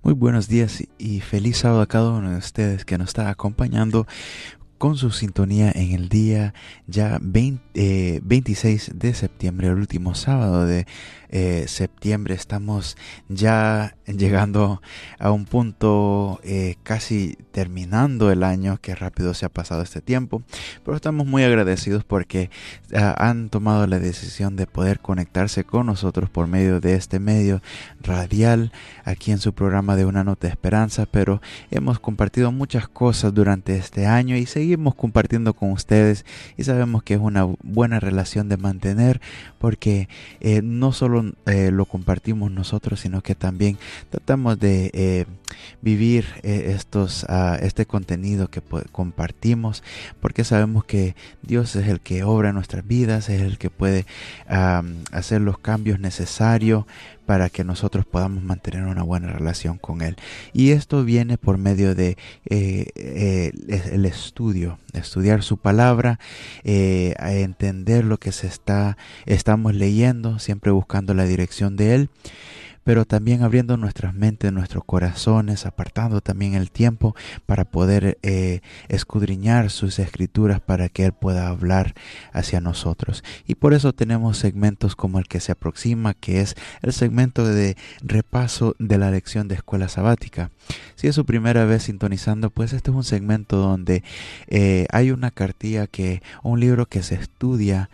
Muy buenos días y feliz sábado a cada uno de ustedes que nos está acompañando con su sintonía en el día ya 26 de septiembre, el último sábado de septiembre. Estamos ya llegando a un punto casi terminando el año. Qué rápido se ha pasado este tiempo, pero estamos muy agradecidos porque han tomado la decisión de poder conectarse con nosotros por medio de este medio radial aquí en su programa de Una Nota de Esperanza. Pero hemos compartido muchas cosas durante este año y seguimos compartiendo con ustedes, y sabemos que es una buena relación de mantener, porque no solo lo compartimos nosotros, sino que también tratamos de vivir este contenido que compartimos, porque sabemos que Dios es el que obra en nuestras vidas, es el que puede hacer los cambios necesarios para que nosotros podamos mantener una buena relación con Él. Y esto viene por medio de el estudiar su palabra, a entender lo que estamos leyendo, siempre buscando la dirección de Él, pero también abriendo nuestras mentes, nuestros corazones, apartando también el tiempo para poder escudriñar sus escrituras para que Él pueda hablar hacia nosotros. Y por eso tenemos segmentos como el que se aproxima, que es el segmento de repaso de la lección de escuela sabática. Si es su primera vez sintonizando, pues este es un segmento donde hay una cartilla, un libro que se estudia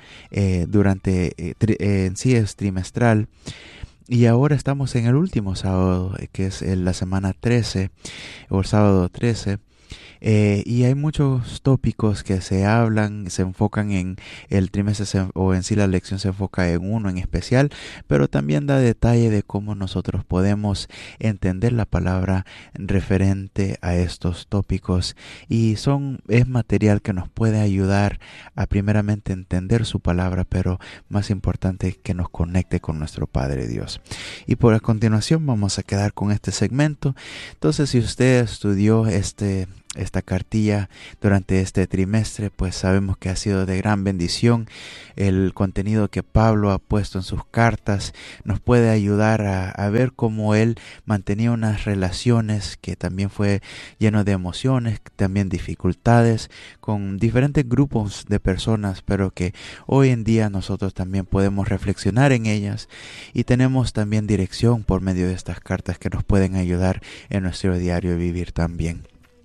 en sí es trimestral. Y ahora estamos en el último sábado, que es la semana 13, o el sábado 13. Y hay muchos tópicos que se enfocan en el trimestre, o en sí la lección se enfoca en uno en especial, pero también da detalle de cómo nosotros podemos entender la palabra referente a estos tópicos, y es material que nos puede ayudar a primeramente entender su palabra, pero más importante, que nos conecte con nuestro Padre Dios. Y por a continuación vamos a quedar con este segmento. Entonces, si usted estudió esta cartilla durante este trimestre, pues sabemos que ha sido de gran bendición. El contenido que Pablo ha puesto en sus cartas nos puede ayudar a ver cómo él mantenía unas relaciones que también fue lleno de emociones, también dificultades con diferentes grupos de personas, pero que hoy en día nosotros también podemos reflexionar en ellas, y tenemos también dirección por medio de estas cartas que nos pueden ayudar en nuestro diario vivir también.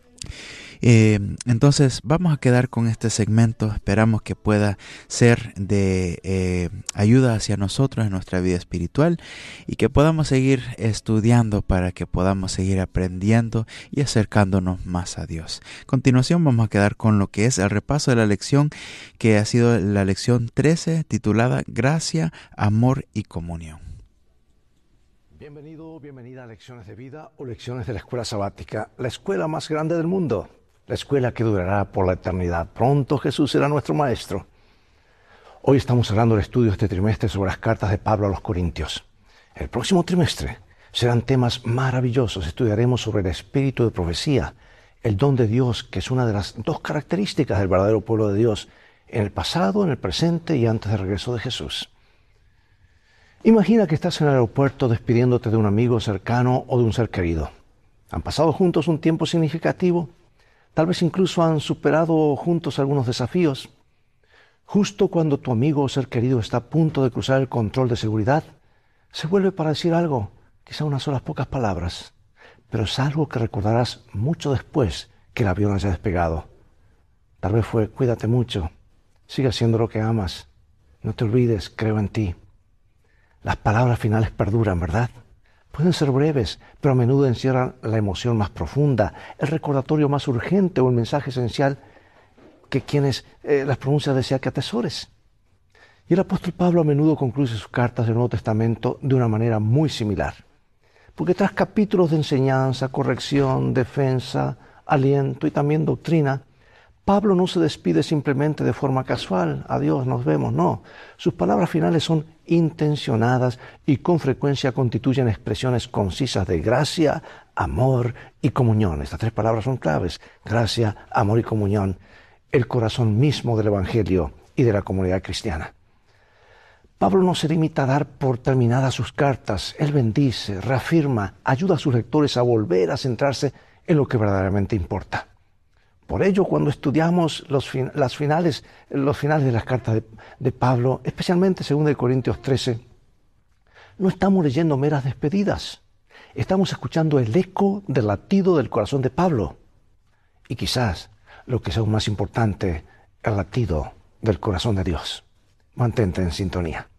Entonces vamos a quedar con este segmento. Esperamos que pueda ser de ayuda hacia nosotros en nuestra vida espiritual, y que podamos seguir estudiando para que podamos seguir aprendiendo y acercándonos más a Dios. A continuación vamos a quedar con lo que es el repaso de la lección, que ha sido la lección 13, titulada Gracia, Amor y Comunión. Bienvenido, bienvenida a Lecciones de Vida o Lecciones de la Escuela Sabática, la escuela más grande del mundo, la escuela que durará por la eternidad. Pronto Jesús será nuestro Maestro. Hoy estamos cerrando el estudio este trimestre sobre las cartas de Pablo a los Corintios. El próximo trimestre serán temas maravillosos. Estudiaremos sobre el espíritu de profecía, el don de Dios, que es una de las dos características del verdadero pueblo de Dios, en el pasado, en el presente y antes del regreso de Jesús. Imagina que estás en el aeropuerto despidiéndote de un amigo cercano o de un ser querido. Han pasado juntos un tiempo significativo, tal vez incluso han superado juntos algunos desafíos. Justo cuando tu amigo o ser querido está a punto de cruzar el control de seguridad, se vuelve para decir algo, quizá unas solas pocas palabras, pero es algo que recordarás mucho después que el avión haya despegado. Tal vez fue: cuídate mucho, sigue haciendo lo que amas, no te olvides, creo en ti. Las palabras finales perduran, ¿verdad? Pueden ser breves, pero a menudo encierran la emoción más profunda, el recordatorio más urgente o el mensaje esencial que quienes las pronuncian desean que atesores. Y el apóstol Pablo a menudo concluye sus cartas del Nuevo Testamento de una manera muy similar. Porque tras capítulos de enseñanza, corrección, defensa, aliento y también doctrina, Pablo no se despide simplemente de forma casual: adiós, nos vemos. No, sus palabras finales son intencionadas y con frecuencia constituyen expresiones concisas de gracia, amor y comunión. Estas tres palabras son claves: gracia, amor y comunión, el corazón mismo del Evangelio y de la comunidad cristiana. Pablo no se limita a dar por terminadas sus cartas. Él bendice, reafirma, ayuda a sus lectores a volver a centrarse en lo que verdaderamente importa. Por ello, cuando estudiamos los finales de las cartas de Pablo, especialmente 2 Corintios 13, no estamos leyendo meras despedidas. Estamos escuchando el eco del latido del corazón de Pablo. Y quizás, lo que es aún más importante, el latido del corazón de Dios. Mantente en sintonía.